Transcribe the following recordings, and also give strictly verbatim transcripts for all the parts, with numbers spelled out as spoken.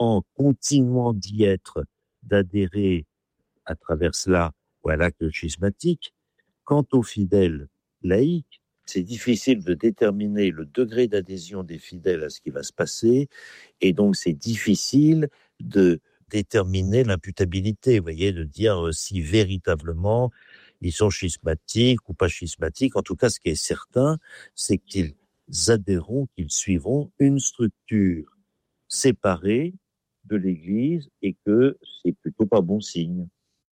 en continuant d'y être, d'adhérer à travers cela à l'acte schismatique. Quant aux fidèles laïcs, c'est difficile de déterminer le degré d'adhésion des fidèles à ce qui va se passer, et donc c'est difficile de déterminer l'imputabilité, vous voyez, de dire euh, si véritablement ils sont schismatiques ou pas schismatiques. En tout cas, ce qui est certain, c'est qu'ils adhéreront, qu'ils suivront une structure séparée de l'Église, et que c'est plutôt pas bon signe.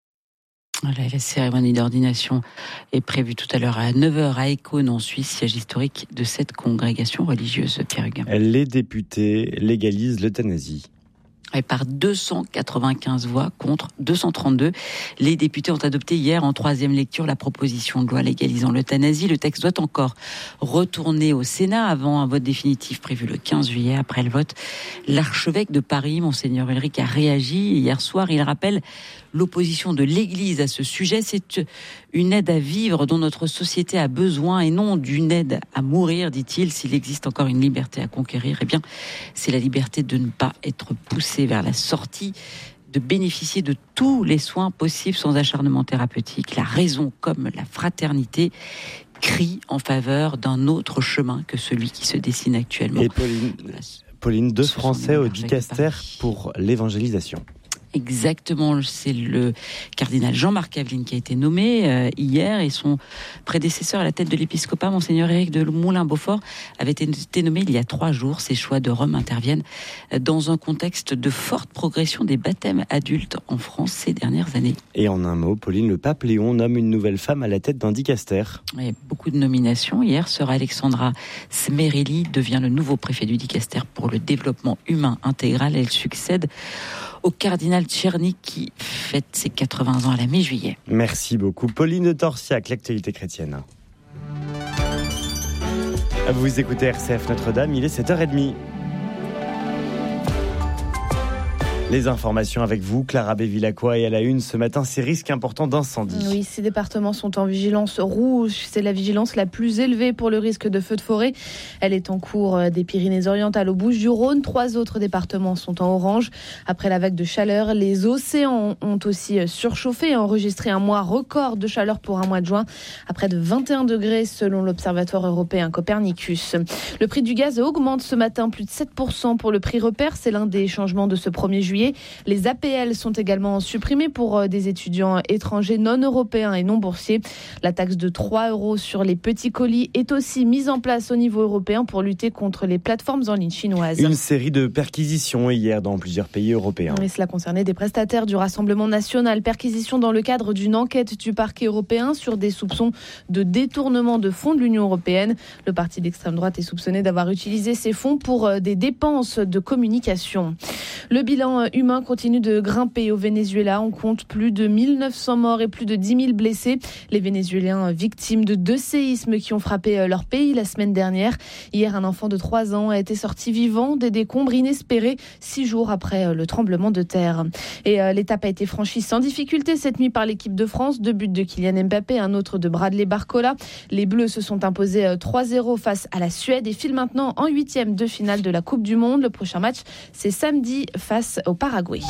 Voilà, la cérémonie d'ordination est prévue tout à l'heure à neuf heures à Écône en Suisse, siège historique de cette congrégation religieuse, Pierre Huguin. Les députés légalisent l'euthanasie. Et par deux cent quatre-vingt-quinze voix contre deux cent trente-deux. Les députés ont adopté hier en troisième lecture la proposition de loi légalisant l'euthanasie. Le texte doit encore retourner au Sénat avant un vote définitif prévu le quinze juillet. Après le vote, l'archevêque de Paris, Monseigneur Ulrich, a réagi hier soir. Il rappelle l'opposition de l'Église à ce sujet. C'est une aide à vivre dont notre société a besoin et non d'une aide à mourir, dit-il. S'il existe encore une liberté à conquérir, eh bien, c'est la liberté de ne pas être poussé vers la sortie, de bénéficier de tous les soins possibles sans acharnement thérapeutique. La raison comme la fraternité crient en faveur d'un autre chemin que celui qui se dessine actuellement. Et Pauline, Pauline deux Français au dicaster pour l'évangélisation. Exactement, c'est le cardinal Jean-Marc Aveline qui a été nommé euh, hier, et son prédécesseur à la tête de l'épiscopat, Monseigneur Éric de Moulin-Beaufort, avait été nommé il y a trois jours. Ces choix de Rome interviennent dans un contexte de forte progression des baptêmes adultes en France ces dernières années. Et en un mot, Pauline, le pape Léon nomme une nouvelle femme à la tête d'un dicaster. Il y a beaucoup de nominations. Hier, sœur Alexandra Smerelli devient le nouveau préfet du dicaster pour le développement humain intégral. Elle succède au cardinal Tcherny qui fête ses quatre-vingts ans à la mi-juillet. Merci beaucoup. Pauline de Torsiac, l'actualité chrétienne. Vous écoutez R C F Notre-Dame, il est sept heures trente. Les informations avec vous, Clara Bévilacqua, et à la une ce matin, ces risques importants d'incendie. Oui, ces départements sont en vigilance rouge. C'est la vigilance la plus élevée pour le risque de feu de forêt. Elle est en cours des Pyrénées-Orientales aux Bouches-du-Rhône. Trois autres départements sont en orange. Après la vague de chaleur, les océans ont aussi surchauffé et enregistré un mois record de chaleur pour un mois de juin, à près de vingt et un degrés selon l'Observatoire européen Copernicus. Le prix du gaz augmente ce matin, plus de sept pour cent pour le prix repère. C'est l'un des changements de ce premier juillet. Les A P L sont également supprimés pour des étudiants étrangers non européens et non boursiers. La taxe de trois euros sur les petits colis est aussi mise en place au niveau européen pour lutter contre les plateformes en ligne chinoises. Une série de perquisitions hier dans plusieurs pays européens. Et cela concernait des prestataires du Rassemblement national. Perquisition dans le cadre d'une enquête du parquet européen sur des soupçons de détournement de fonds de l'Union européenne. Le parti d'extrême droite est soupçonné d'avoir utilisé ces fonds pour des dépenses de communication. Le bilan humain continue de grimper au Venezuela. On compte plus de mille neuf cents morts et plus de dix mille blessés. Les Vénézuéliens victimes de deux séismes qui ont frappé leur pays la semaine dernière. Hier, un enfant de trois ans a été sorti vivant des décombres inespérés six jours après le tremblement de terre. Et l'étape a été franchie sans difficulté cette nuit par l'équipe de France. Deux buts de Kylian Mbappé, un autre de Bradley Barcola. Les Bleus se sont imposés trois zéro face à la Suède et filent maintenant en huitième de finale de la Coupe du Monde. Le prochain match, c'est samedi face au Paraguay.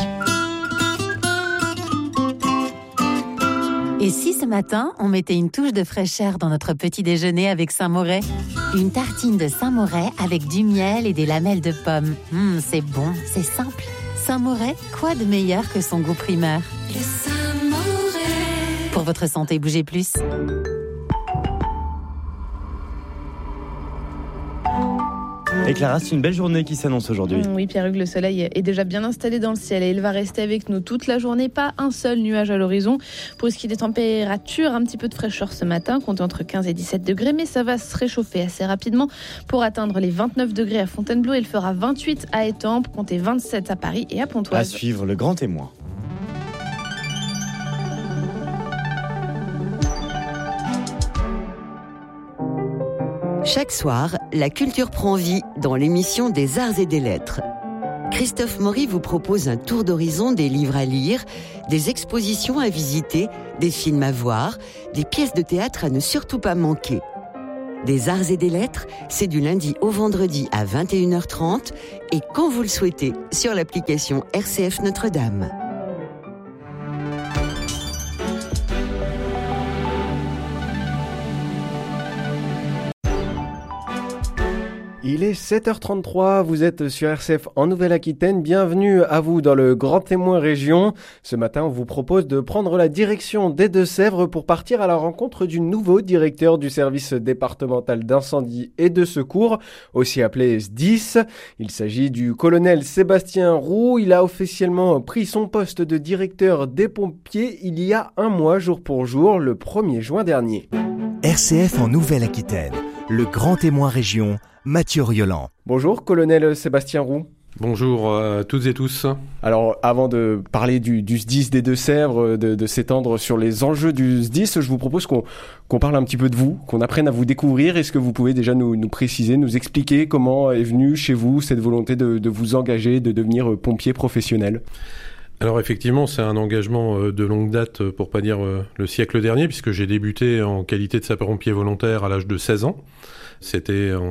Et si ce matin, on mettait une touche de fraîcheur dans notre petit déjeuner avec Saint-Moret ? Une tartine de Saint-Moret avec du miel et des lamelles de pommes. Mmh, c'est bon, c'est simple. Saint-Moret, quoi de meilleur que son goût primeur ? Le Saint-Moret. Pour votre santé, bougez plus. Et Clara, c'est une belle journée qui s'annonce aujourd'hui. Oui, Pierre-Hugues, le soleil est déjà bien installé dans le ciel et il va rester avec nous toute la journée. Pas un seul nuage à l'horizon. Pour ce qui est des températures, un petit peu de fraîcheur ce matin, comptez entre quinze et dix-sept degrés, mais ça va se réchauffer assez rapidement pour atteindre les vingt-neuf degrés à Fontainebleau. Il fera vingt-huit à Étampes, comptez vingt-sept à Paris et à Pontoise. À suivre le grand témoin. Chaque soir, la culture prend vie dans l'émission des Arts et des Lettres. Christophe Maury vous propose un tour d'horizon des livres à lire, des expositions à visiter, des films à voir, des pièces de théâtre à ne surtout pas manquer. Des arts et des lettres, c'est du lundi au vendredi à vingt et une heures trente et quand vous le souhaitez sur l'application R C F Notre-Dame. Il est sept heures trente-trois, vous êtes sur R C F en Nouvelle-Aquitaine. Bienvenue à vous dans le Grand Témoin Région. Ce matin, on vous propose de prendre la direction des Deux-Sèvres pour partir à la rencontre du nouveau directeur du service départemental d'incendie et de secours, aussi appelé S dix. Il s'agit du colonel Sébastien Roux. Il a officiellement pris son poste de directeur des pompiers il y a un mois, jour pour jour, le premier juin dernier. R C F en Nouvelle-Aquitaine, le Grand Témoin Région, Mathieu Rioland. Bonjour, colonel Sébastien Roux. Bonjour à toutes et tous. Alors, avant de parler du, du S dix des Deux-Sèvres, de, de s'étendre sur les enjeux du S dix, je vous propose qu'on, qu'on parle un petit peu de vous, qu'on apprenne à vous découvrir. Est-ce que vous pouvez déjà nous, nous préciser, nous expliquer comment est venue chez vous cette volonté de, de vous engager, de devenir pompier professionnel ? Alors effectivement, c'est un engagement de longue date, pour pas dire le siècle dernier, puisque j'ai débuté en qualité de sapeur-pompier volontaire à l'âge de seize ans. C'était en,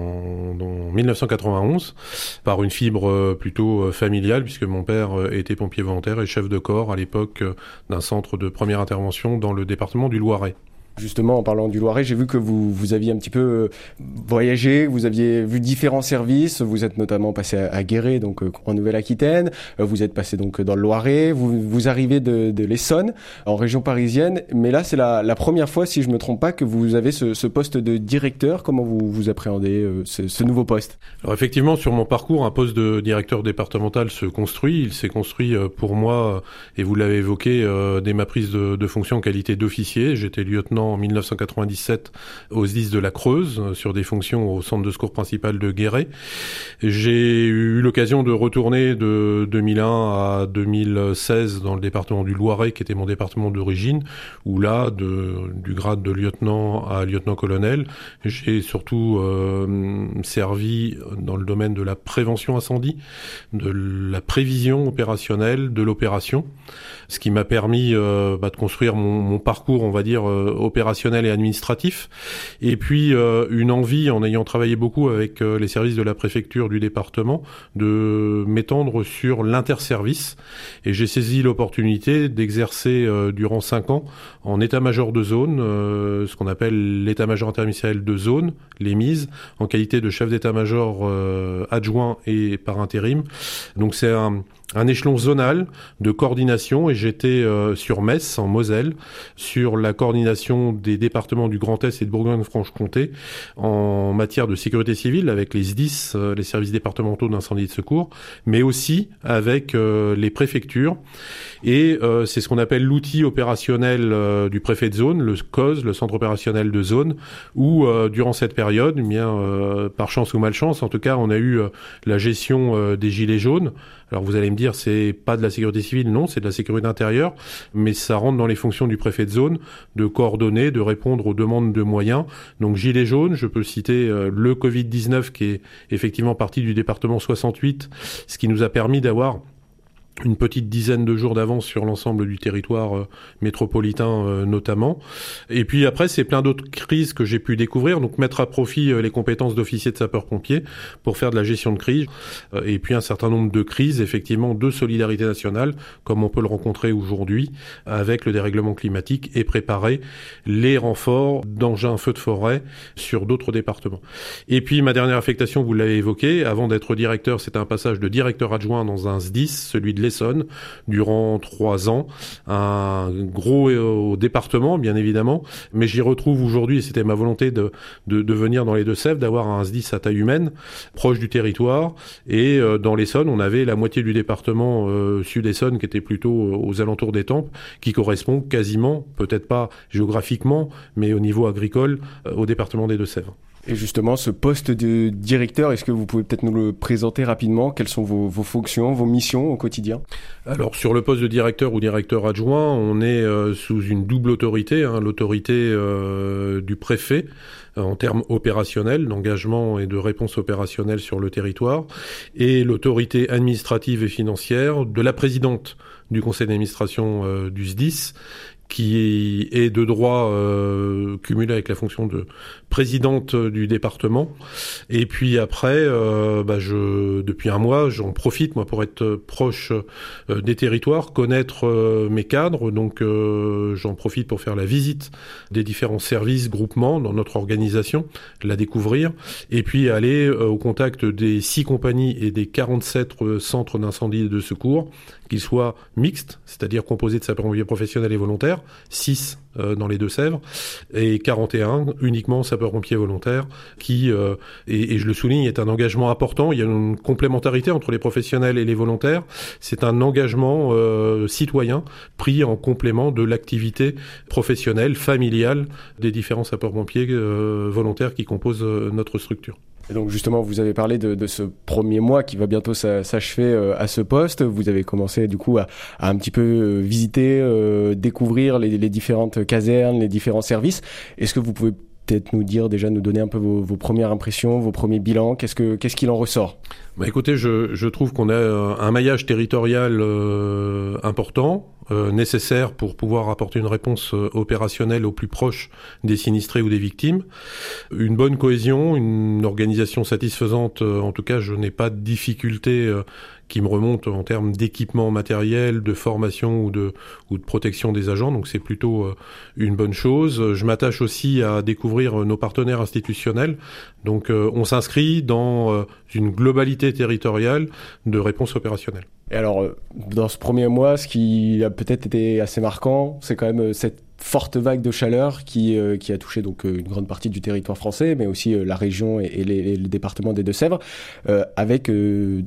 en dix-neuf cent quatre-vingt-onze, par une fibre plutôt familiale, puisque mon père était pompier volontaire et chef de corps à l'époque d'un centre de première intervention dans le département du Loiret. Justement, en parlant du Loiret, j'ai vu que vous, vous aviez un petit peu voyagé, vous aviez vu différents services, vous êtes notamment passé à, à Guéret, donc en Nouvelle-Aquitaine, vous êtes passé donc dans le Loiret, vous, vous arrivez de, de l'Essonne, en région parisienne, mais là c'est la, la première fois, si je me trompe pas, que vous avez ce, ce poste de directeur. Comment vous, vous appréhendez euh, ce, ce nouveau poste ? Alors effectivement, sur mon parcours, un poste de directeur départemental se construit, il s'est construit pour moi, et vous l'avez évoqué, euh, dès ma prise de, de fonction en qualité d'officier. J'étais lieutenant en dix-neuf cent quatre-vingt-dix-sept au S dix de la Creuse, sur des fonctions au centre de secours principal de Guéret. J'ai eu l'occasion de retourner de deux mille un à deux mille seize dans le département du Loiret, qui était mon département d'origine, où là, de, du grade de lieutenant à lieutenant-colonel, j'ai surtout euh, servi dans le domaine de la prévention incendie, de la prévision opérationnelle, de l'opération, ce qui m'a permis euh, bah, de construire mon, mon parcours, on va dire, euh, opérationnel et administratif, et puis euh, une envie, en ayant travaillé beaucoup avec euh, les services de la préfecture du département, de m'étendre sur l'interservice, et j'ai saisi l'opportunité d'exercer euh, durant cinq ans en état-major de zone, euh, ce qu'on appelle l'état-major interministériel de zone, l'E M I S, en qualité de chef d'état-major euh, adjoint et par intérim. Donc c'est un un échelon zonal de coordination, et j'étais euh, sur Metz, en Moselle, sur la coordination des départements du Grand Est et de Bourgogne-Franche-Comté en matière de sécurité civile avec les S dix, euh, les services départementaux d'incendie et de secours, mais aussi avec euh, les préfectures. Et euh, c'est ce qu'on appelle l'outil opérationnel euh, du préfet de zone, le C O Z, le centre opérationnel de zone, où euh, durant cette période, eh bien euh, par chance ou malchance, en tout cas, on a eu euh, la gestion euh, des gilets jaunes. Alors vous allez me dire, c'est pas de la sécurité civile, non, c'est de la sécurité intérieure, mais ça rentre dans les fonctions du préfet de zone de coordonner, de répondre aux demandes de moyens. Donc gilets jaunes, je peux citer euh, le covid dix-neuf qui est effectivement parti du département soixante-huit, ce qui nous a permis d'avoir une petite dizaine de jours d'avance sur l'ensemble du territoire euh, métropolitain euh, notamment. Et puis après, c'est plein d'autres crises que j'ai pu découvrir, donc mettre à profit euh, les compétences d'officier de sapeur-pompier pour faire de la gestion de crise. Euh, et puis un certain nombre de crises, effectivement, de solidarité nationale, comme on peut le rencontrer aujourd'hui avec le dérèglement climatique, et préparer les renforts d'engins feux de forêt sur d'autres départements. Et puis ma dernière affectation, vous l'avez évoqué, avant d'être directeur, c'était un passage de directeur adjoint dans un S dix, celui de l'Essonne, durant trois ans, un gros au département bien évidemment, mais j'y retrouve aujourd'hui, et c'était ma volonté de, de, de venir dans les Deux-Sèvres, d'avoir un S dix à taille humaine, proche du territoire, et euh, dans l'Essonne, on avait la moitié du département euh, sud-Essonne qui était plutôt aux alentours d'Étampes, qui correspond quasiment, peut-être pas géographiquement, mais au niveau agricole, euh, au département des Deux-Sèvres. Et justement, ce poste de directeur, est-ce que vous pouvez peut-être nous le présenter rapidement ? Quelles sont vos, vos fonctions, vos missions au quotidien ? Alors, sur le poste de directeur ou directeur adjoint, on est euh, sous une double autorité, hein, l'autorité euh, du préfet, en termes opérationnels, d'engagement et de réponse opérationnelle sur le territoire, et l'autorité administrative et financière de la présidente du conseil d'administration euh, du S dix, qui est de droit euh, cumulé avec la fonction de présidente du département. Et puis après, euh, bah je, depuis un mois, j'en profite moi pour être proche euh, des territoires, connaître euh, mes cadres. Donc euh, j'en profite pour faire la visite des différents services, groupements dans notre organisation, la découvrir, et puis aller euh, au contact des six compagnies et des quarante-sept euh, centres d'incendie et de secours, qu'ils soient mixtes, c'est-à-dire composés de sapeurs-pompiers professionnels et volontaires, six euh, dans les Deux-Sèvres, et quarante et un uniquement sapeurs-pompiers volontaires, qui, euh, et, et je le souligne, est un engagement important. Il y a une complémentarité entre les professionnels et les volontaires. C'est un engagement euh, citoyen pris en complément de l'activité professionnelle, familiale des différents sapeurs-pompiers euh, volontaires qui composent euh, notre structure. Et donc justement, vous avez parlé de, de ce premier mois qui va bientôt s'achever euh, à ce poste. Vous avez commencé du coup à, à un petit peu euh, visiter, euh, découvrir les, les différentes casernes, les différents services. Est-ce que vous pouvez peut-être nous dire déjà, nous donner un peu vos, vos premières impressions, vos premiers bilans? Qu'est-ce que qu'est-ce qu'il en ressort? Bah écoutez, je, je trouve qu'on a un maillage territorial euh, important, euh, nécessaire pour pouvoir apporter une réponse euh, opérationnelle au plus proche des sinistrés ou des victimes. Une bonne cohésion, une organisation satisfaisante. Euh, en tout cas, je n'ai pas de difficultés euh, qui me remontent en termes d'équipement matériel, de formation ou de ou de protection des agents. Donc c'est plutôt euh, une bonne chose. Je m'attache aussi à découvrir nos partenaires institutionnels. Donc euh, on s'inscrit dans euh, une globalité territoriale de réponse opérationnelle. Et alors, dans ce premier mois, ce qui a peut-être été assez marquant, c'est quand même cette forte vague de chaleur qui, euh, qui a touché donc une grande partie du territoire français, mais aussi euh, la région et, et les, les, le département des Deux-Sèvres, euh, avec euh,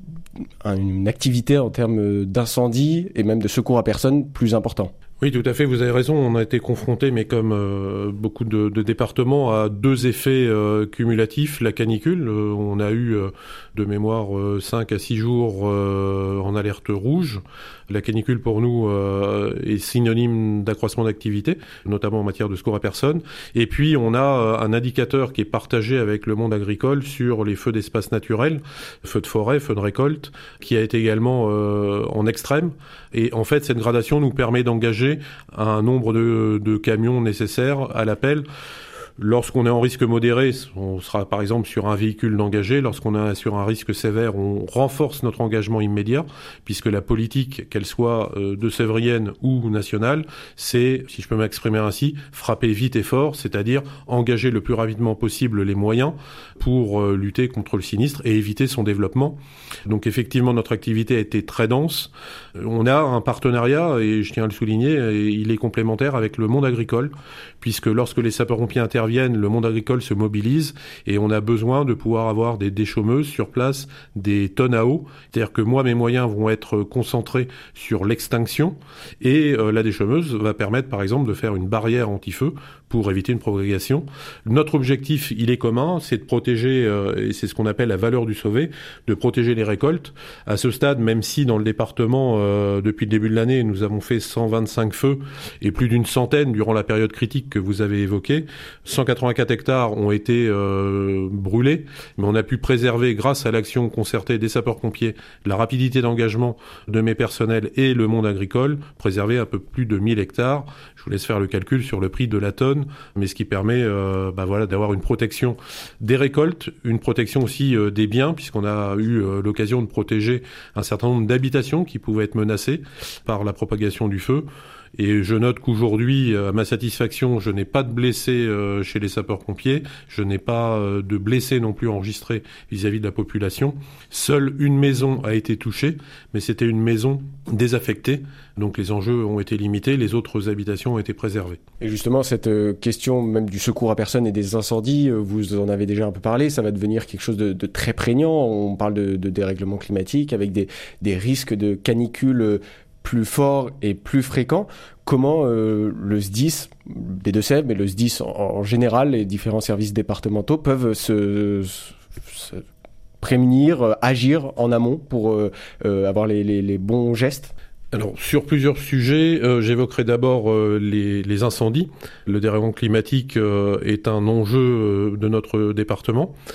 une activité en termes d'incendie et même de secours à personne plus important. Oui, tout à fait, vous avez raison, on a été confronté, mais comme euh, beaucoup de, de départements, à deux effets euh, cumulatifs. La canicule, euh, on a eu euh, de mémoire euh, cinq à six jours euh, en alerte rouge. La canicule pour nous euh, est synonyme d'accroissement d'activité, notamment en matière de secours à personne. Et puis on a euh, un indicateur qui est partagé avec le monde agricole sur les feux d'espace naturels, feux de forêt, feux de récolte, qui a été également euh, en extrême. Et en fait, cette gradation nous permet d'engager un nombre de, de camions nécessaires à l'appel. Lorsqu'on est en risque modéré, on sera par exemple sur un véhicule d'engagé. Lorsqu'on est sur un risque sévère, on renforce notre engagement immédiat, puisque la politique, qu'elle soit euh, deux-sévrienne ou nationale, c'est, si je peux m'exprimer ainsi, frapper vite et fort, c'est-à-dire engager le plus rapidement possible les moyens pour euh, lutter contre le sinistre et éviter son développement. Donc effectivement, notre activité a été très dense. On a un partenariat, et je tiens à le souligner, et il est complémentaire avec le monde agricole, puisque lorsque les sapeurs-pompiers interviennent, le monde agricole se mobilise et on a besoin de pouvoir avoir des déchaumeuses sur place, des tonnes à eau. C'est-à-dire que moi, mes moyens vont être concentrés sur l'extinction et euh, la déchaumeuse va permettre, par exemple, de faire une barrière anti-feu pour éviter une propagation. Notre objectif, il est commun, c'est de protéger, euh, et c'est ce qu'on appelle la valeur du sauvé, de protéger les récoltes. À ce stade, même si dans le département, euh, depuis le début de l'année, nous avons fait cent vingt-cinq feux et plus d'une centaine durant la période critique que vous avez évoquée, cent quatre-vingt-quatre hectares ont été euh, brûlés, mais on a pu préserver, grâce à l'action concertée des sapeurs-pompiers, la rapidité d'engagement de mes personnels et le monde agricole, préserver un peu plus de mille hectares. Je vous laisse faire le calcul sur le prix de la tonne, mais ce qui permet euh, bah voilà, d'avoir une protection des récoltes, une protection aussi euh, des biens, puisqu'on a eu euh, l'occasion de protéger un certain nombre d'habitations qui pouvaient être menacées par la propagation du feu. Et je note qu'aujourd'hui, à ma satisfaction, je n'ai pas de blessés euh, chez les sapeurs-pompiers, je n'ai pas euh, de blessés non plus enregistrés vis-à-vis de la population. Seule une maison a été touchée, mais c'était une maison désaffectée, donc les enjeux ont été limités, les autres habitations ont été préservées. Et justement, cette euh, question même du secours à personne et des incendies, euh, vous en avez déjà un peu parlé, ça va devenir quelque chose de, de très prégnant. On parle de, de dérèglement climatique avec des, des risques de canicule euh, plus fort et plus fréquent. Comment euh, le S D I S des Deux-Sèvres, mais le S D I S en, en général, les différents services départementaux peuvent se, se prémunir, euh, agir en amont pour euh, euh, avoir les, les, les bons gestes? Alors, sur plusieurs sujets, euh, j'évoquerai d'abord euh, les, les incendies. Le dérèglement climatique euh, est un enjeu euh, de notre département.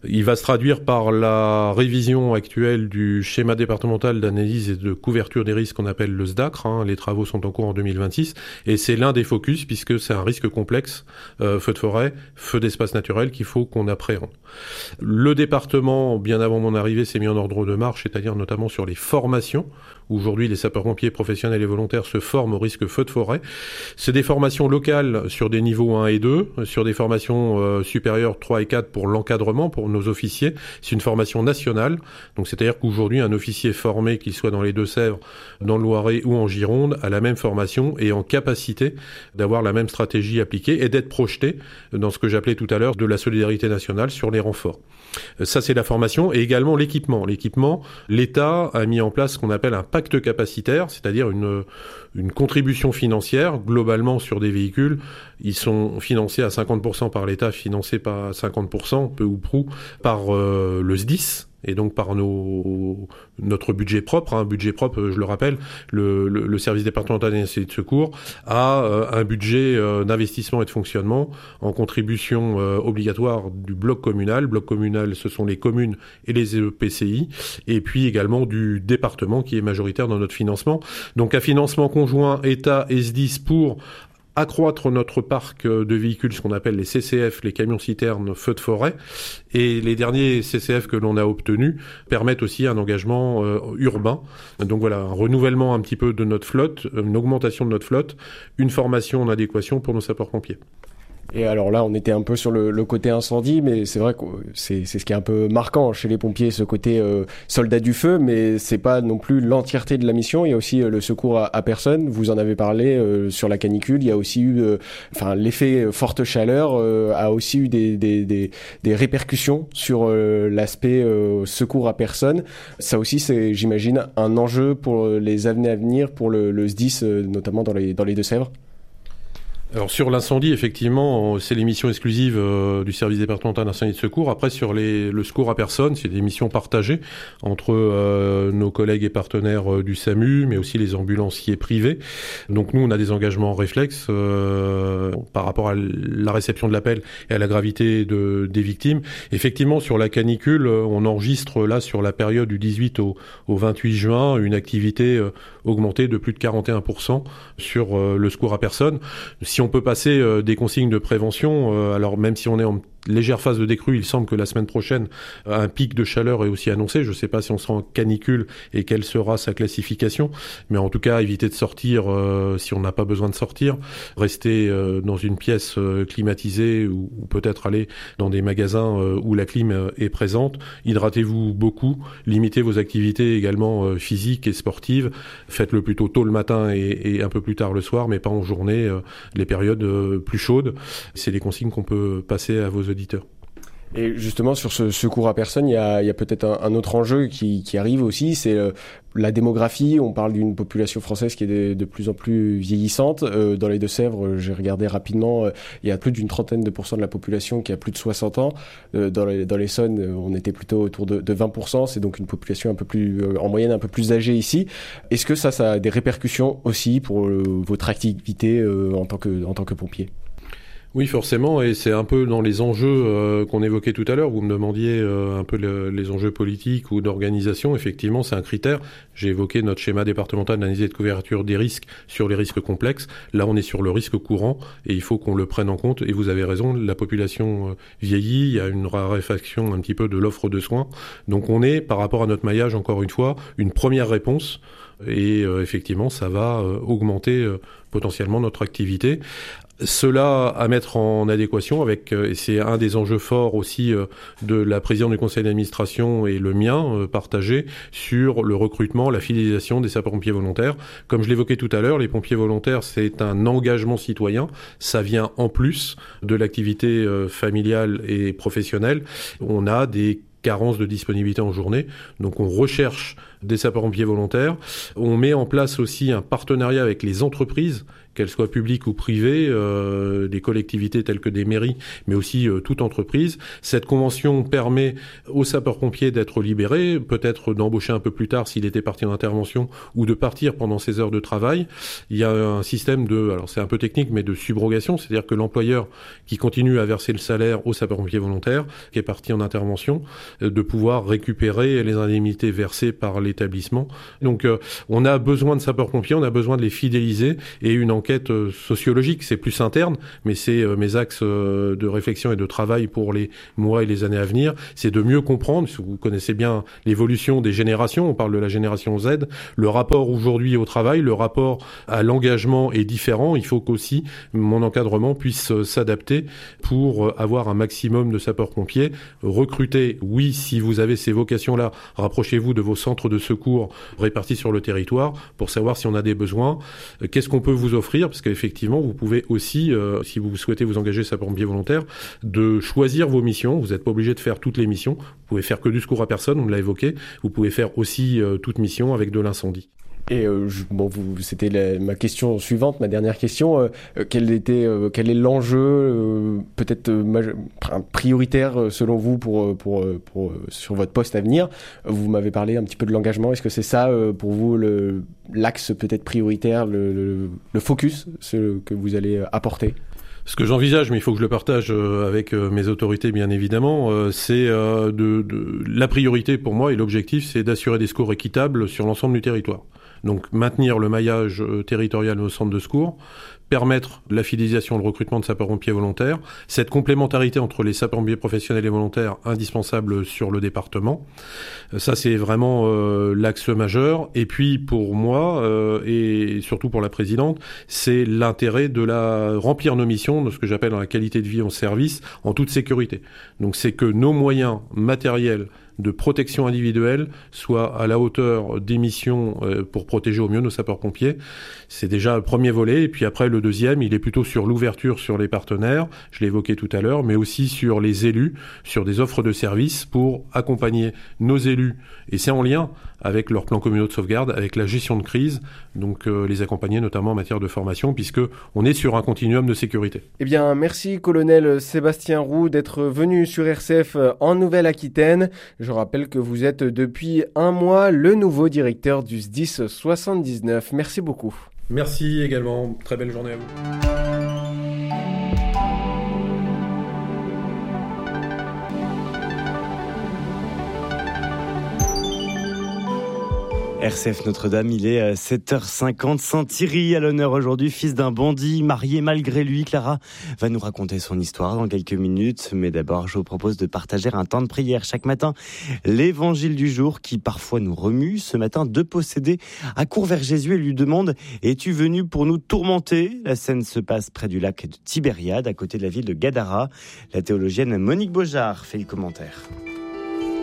Il va se traduire par la révision actuelle du schéma départemental d'analyse et de couverture des risques qu'on appelle le S D A C R. Hein. Les travaux sont en cours en deux mille vingt-six et c'est l'un des focus puisque c'est un risque complexe, euh, feu de forêt, feu d'espace naturel qu'il faut qu'on appréhende. Le département, bien avant mon arrivée, s'est mis en ordre de marche, c'est-à-dire notamment sur les formations. Aujourd'hui, les sapeurs-pompiers professionnels et volontaires se forment au risque feu de forêt. C'est des formations locales sur des niveaux un et deux, sur des formations euh, supérieures trois et quatre pour l'encadrement, pour nos officiers. C'est une formation nationale. Donc, c'est-à-dire qu'aujourd'hui, un officier formé, qu'il soit dans les Deux-Sèvres, dans le Loiret ou en Gironde, a la même formation et en capacité d'avoir la même stratégie appliquée et d'être projeté dans ce que j'appelais tout à l'heure de la solidarité nationale sur les renforts. Ça, c'est la formation et également l'équipement. L'équipement, l'État a mis en place ce qu'on appelle un pacte capacitaire, c'est-à-dire une, une contribution financière, globalement sur des véhicules. Ils sont financés à cinquante pour cent par l'État, financés pas à cinquante pour cent, peu ou prou, par euh, le S D I S. Et donc par nos, notre budget propre, hein, budget propre, je le rappelle, le, le, le service départemental d'incendie de secours a euh, un budget euh, d'investissement et de fonctionnement en contribution euh, obligatoire du bloc communal. Bloc communal, ce sont les communes et les E P C I, et puis également du département qui est majoritaire dans notre financement. Donc un financement conjoint État et S D I S pour accroître notre parc de véhicules, ce qu'on appelle les C C F, les camions-citernes feux de forêt. Et les derniers C C F que l'on a obtenus permettent aussi un engagement euh, urbain. Donc voilà, un renouvellement un petit peu de notre flotte, une augmentation de notre flotte, une formation en adéquation pour nos sapeurs-pompiers. Et alors là, on était un peu sur le, le côté incendie, mais c'est vrai que c'est, c'est ce qui est un peu marquant chez les pompiers, ce côté euh, soldat du feu, mais c'est pas non plus l'entièreté de la mission. Il y a aussi euh, le secours à, à personne. Vous en avez parlé euh, sur la canicule. Il y a aussi eu, euh, enfin, l'effet forte chaleur euh, a aussi eu des, des, des, des répercussions sur euh, l'aspect euh, secours à personne. Ça aussi, c'est, j'imagine, un enjeu pour les années à venir, pour le, le S D I S, euh, notamment dans les, dans les Deux-Sèvres. Alors sur l'incendie, effectivement, c'est les missions exclusives euh, du service départemental d'incendie et de secours. Après, sur les, le secours à personne, c'est des missions partagées entre euh, nos collègues et partenaires euh, du SAMU, mais aussi les ambulanciers privés. Donc nous, on a des engagements réflexes euh, par rapport à la réception de l'appel et à la gravité de, des victimes. Effectivement, sur la canicule, on enregistre là, sur la période du dix-huit au, au vingt-huit juin, une activité euh, augmentée de plus de quarante et un pour cent sur euh, le secours à personne. Si on peut passer euh, des consignes de prévention, euh, alors même si on est en légère phase de décrue, il semble que la semaine prochaine, un pic de chaleur est aussi annoncé. Je ne sais pas si on sera en canicule et quelle sera sa classification, mais en tout cas, éviter de sortir euh, si on n'a pas besoin de sortir, rester euh, dans une pièce euh, climatisée ou, ou peut-être aller dans des magasins euh, où la clim euh, est présente. Hydratez-vous beaucoup, limitez vos activités également euh, physiques et sportives. Faites-le plutôt tôt le matin et, et un peu plus tard le soir, mais pas en journée, euh, les périodes euh, plus chaudes. C'est les consignes qu'on peut passer à vos auditeurs. Et justement, sur ce secours à personne, il y a, il y a peut-être un, un autre enjeu qui, qui arrive aussi, c'est euh, la démographie. On parle d'une population française qui est de, de plus en plus vieillissante. Euh, dans les Deux-Sèvres, j'ai regardé rapidement, euh, il y a plus d'une trentaine de pourcents de la population qui a plus de soixante ans. Euh, dans les, dans l'Essonne, on était plutôt autour de, de vingt pour cent. C'est donc une population un peu plus, euh, en moyenne, un peu plus âgée ici. Est-ce que ça, ça a des répercussions aussi pour euh, votre activité euh, en tant que, en tant que pompier ? Oui, forcément, et c'est un peu dans les enjeux euh, qu'on évoquait tout à l'heure. Vous me demandiez euh, un peu le, les enjeux politiques ou d'organisation. Effectivement, c'est un critère. J'ai évoqué notre schéma départemental d'analyse et de couverture des risques sur les risques complexes. Là, on est sur le risque courant et il faut qu'on le prenne en compte. Et vous avez raison, la population euh, vieillit, il y a une raréfaction un petit peu de l'offre de soins. Donc on est, par rapport à notre maillage, encore une fois, une première réponse. Et euh, effectivement, ça va euh, augmenter euh, potentiellement notre activité. Cela à mettre en adéquation avec, euh, et c'est un des enjeux forts aussi euh, de la présidente du conseil d'administration et le mien, euh, partagé, sur le recrutement, la fidélisation des sapeurs-pompiers volontaires. Comme je l'évoquais tout à l'heure, les pompiers volontaires, c'est un engagement citoyen. Ça vient en plus de l'activité euh, familiale et professionnelle. On a des carence de disponibilité en journée. Donc on recherche des sapeurs-pompiers volontaires. On met en place aussi un partenariat avec les entreprises, qu'elles soient publiques ou privées, euh, des collectivités telles que des mairies, mais aussi euh, toute entreprise. Cette convention permet aux sapeurs-pompiers d'être libérés, peut-être d'embaucher un peu plus tard s'il était parti en intervention, ou de partir pendant ses heures de travail. Il y a un système de, alors c'est un peu technique, mais de subrogation, c'est-à-dire que l'employeur qui continue à verser le salaire aux sapeurs-pompiers volontaires, qui est parti en intervention, euh, de pouvoir récupérer les indemnités versées par l'établissement. Donc euh, on a besoin de sapeurs-pompiers, on a besoin de les fidéliser, et une enquête sociologique, c'est plus interne, mais c'est mes axes de réflexion et de travail pour les mois et les années à venir, c'est de mieux comprendre, si vous connaissez bien l'évolution des générations, on parle de la génération Z, le rapport aujourd'hui au travail, le rapport à l'engagement est différent, il faut qu'aussi mon encadrement puisse s'adapter pour avoir un maximum de sapeurs-pompiers. Recruter, oui, si vous avez ces vocations-là, rapprochez-vous de vos centres de secours répartis sur le territoire pour savoir si on a des besoins, qu'est-ce qu'on peut vous offrir, parce qu'effectivement, vous pouvez aussi, euh, si vous souhaitez vous engager sapeur-pompier volontaire, de choisir vos missions. Vous n'êtes pas obligé de faire toutes les missions. Vous pouvez faire que du secours à personne, on l'a évoqué. Vous pouvez faire aussi euh, toute mission avec de l'incendie. Et euh, je, bon, vous, c'était la, ma question suivante, ma dernière question. Euh, quel était, euh, quel est l'enjeu, euh, peut-être euh, maj- prioritaire selon vous pour, pour, pour, pour sur votre poste à venir? Vous m'avez parlé un petit peu de l'engagement. Est-ce que c'est ça euh, pour vous le, l'axe peut-être prioritaire, le, le, le focus, ce que vous allez apporter? Ce que j'envisage, mais il faut que je le partage avec mes autorités, bien évidemment, c'est de, de la priorité pour moi et l'objectif, c'est d'assurer des secours équitables sur l'ensemble du territoire. Donc maintenir le maillage territorial au centre de secours, permettre la fidélisation, le recrutement de sapeurs-pompiers volontaires, cette complémentarité entre les sapeurs-pompiers professionnels et volontaires indispensable sur le département. Ça, c'est vraiment euh, l'axe majeur. Et puis, pour moi, euh, et surtout pour la présidente, c'est l'intérêt de la remplir nos missions, de ce que j'appelle la qualité de vie en service, en toute sécurité. Donc, c'est que nos moyens matériels de protection individuelle soit à la hauteur des missions euh, pour protéger au mieux nos sapeurs-pompiers. C'est déjà le premier volet. Et puis après, le deuxième, il est plutôt sur l'ouverture sur les partenaires, je l'ai évoqué tout à l'heure, mais aussi sur les élus, sur des offres de services pour accompagner nos élus. Et c'est en lien avec leur plan communaux de sauvegarde, avec la gestion de crise, donc euh, les accompagner notamment en matière de formation, puisque on est sur un continuum de sécurité. Eh bien, merci colonel Sébastien Roux d'être venu sur R C F en Nouvelle-Aquitaine. Je rappelle que vous êtes depuis un mois le nouveau directeur du S D I S soixante-dix-neuf. Merci beaucoup. Merci également. Très belle journée à vous. R C F Notre-Dame, il est sept heures cinquante. Saint-Thierry à l'honneur aujourd'hui, fils d'un bandit, marié malgré lui. Clara va nous raconter son histoire dans quelques minutes. Mais d'abord, je vous propose de partager un temps de prière chaque matin. L'évangile du jour qui parfois nous remue. Ce matin, deux possédés accourent vers Jésus et lui demandent « Es-tu venu pour nous tourmenter ?» La scène se passe près du lac de Tibériade, à côté de la ville de Gadara. La théologienne Monique Beaujard fait le commentaire.